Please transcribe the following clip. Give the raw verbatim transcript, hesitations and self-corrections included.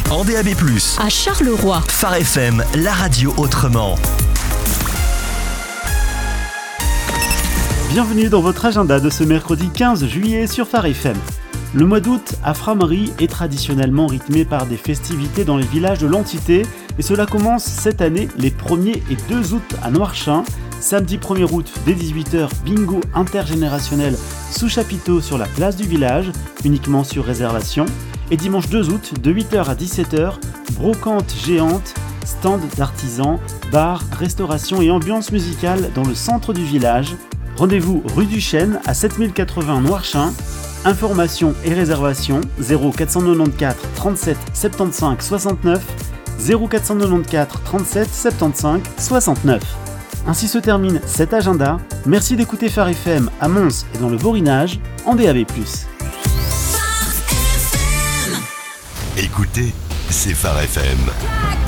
en D A B plus, à Charleroi. Phare F M, la radio autrement. Bienvenue dans votre agenda de ce mercredi quinze juillet sur Phare F M. Le mois d'août à Frameries est traditionnellement rythmé par des festivités dans les villages de l'entité et cela commence cette année les premier et deux août à Noirchain. Samedi premier août dès dix-huit heures, bingo intergénérationnel sous chapiteau sur la place du village, uniquement sur réservation. Et dimanche deux août de huit heures à dix-sept heures, brocante géante, stand d'artisans, bar, restauration et ambiance musicale dans le centre du village. Rendez-vous rue du Chêne à sept mille quatre-vingts Noirchain. Informations et réservations zéro quatre cent quatre-vingt-quatorze trente-sept soixante-quinze soixante-neuf, zéro quatre cent quatre-vingt-quatorze trente-sept soixante-quinze soixante-neuf. Ainsi se termine cet agenda. Merci d'écouter Phare F M à Mons et dans le Vorinage en D A B plus. Écoutez, c'est Phare F M.